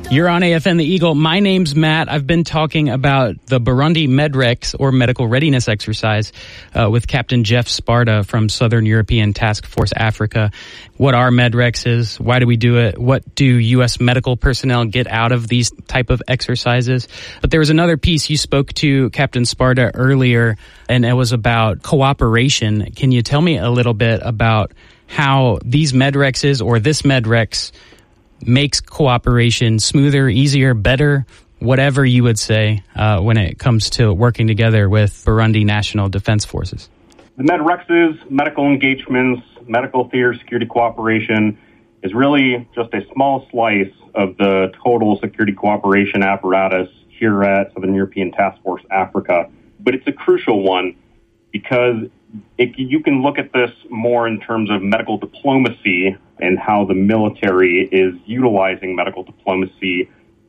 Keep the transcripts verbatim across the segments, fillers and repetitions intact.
You're on A F N The Eagle. My name's Matt. I've been talking about the Burundi MEDREX, or Medical Readiness Exercise, uh, with Captain Jeff Sparta from Southern European Task Force Africa. What are MEDREXs? Why do we do it? What do U S medical personnel get out of these type of exercises? But there was another piece you spoke to Captain Sparta earlier, and it was about cooperation. Can you tell me a little bit about how these MEDREXs, or this MEDREX, makes cooperation smoother, easier, better, whatever you would say, uh, when it comes to working together with Burundi National Defense Forces? The MEDREXs, medical engagements, medical theater security cooperation, is really just a small slice of the total security cooperation apparatus here at Southern European Task Force Africa. But it's a crucial one because it, you can look at this more in terms of medical diplomacy and how the military is utilizing medical diplomacy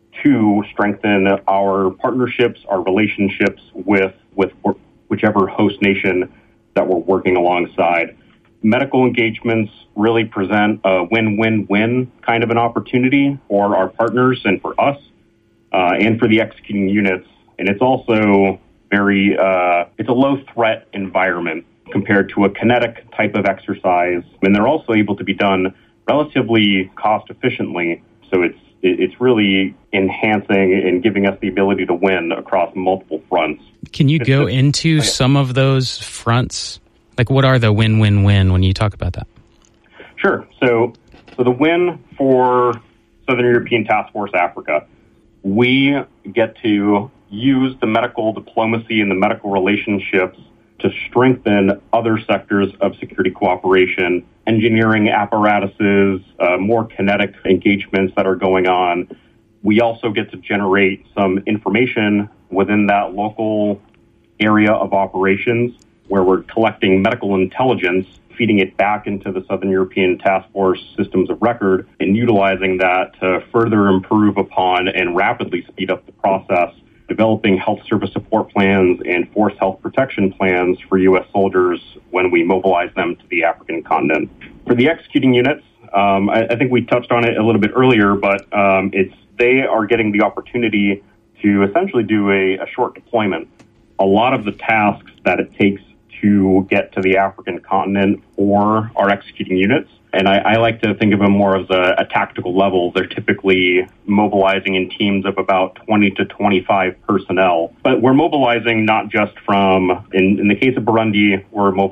to strengthen our partnerships, our relationships with, with whichever host nation that we're working alongside. Medical engagements really present a win-win-win kind of an opportunity for our partners and for us, uh, and for the executing units. And it's also very, uh, it's a low-threat environment compared to a kinetic type of exercise. And they're also able to be done relatively cost-efficiently. So it's it's really enhancing and giving us the ability to win across multiple fronts. Can you it's go just, into yeah. some of those fronts? Like, what are the win-win-win when you talk about that? Sure. So, so the win for Southern European Task Force Africa, we get to use the medical diplomacy and the medical relationships to strengthen other sectors of security cooperation, engineering apparatuses, uh, more kinetic engagements that are going on. We also get to generate some information within that local area of operations where we're collecting medical intelligence, feeding it back into the Southern European Task Force systems of record, and utilizing that to further improve upon and rapidly speed up the process, developing health service support plans and force health protection plans for U S soldiers when we mobilize them to the African continent. For the executing units, um, I, I think we touched on it a little bit earlier, but um, it's they are getting the opportunity to essentially do a, a short deployment. A lot of the tasks that it takes to get to the African continent for our executing units, and I, I like to think of them more as a, a tactical level. They're typically mobilizing in teams of about twenty to twenty-five personnel. But we're mobilizing not just from, in, in the case of Burundi, we're mobilizing